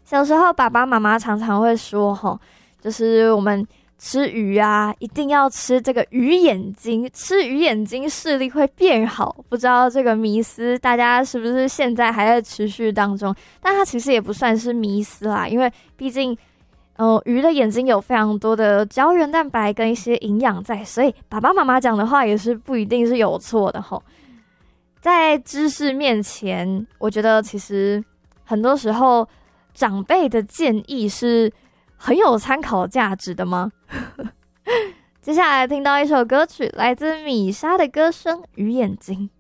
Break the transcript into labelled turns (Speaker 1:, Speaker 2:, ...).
Speaker 1: 小时候爸爸妈妈常常会说就是我们吃鱼啊，一定要吃这个鱼眼睛，吃鱼眼睛视力会变好。不知道这个迷思大家是不是现在还在持续当中？但它其实也不算是迷思啦，因为毕竟鱼的眼睛有非常多的胶原蛋白跟一些营养在，所以爸爸妈妈讲的话也是不一定是有错的吼。在知识面前，我觉得其实很多时候长辈的建议是很有参考价值的吗？接下来听到一首歌曲，来自米莎的歌声《鱼眼睛》。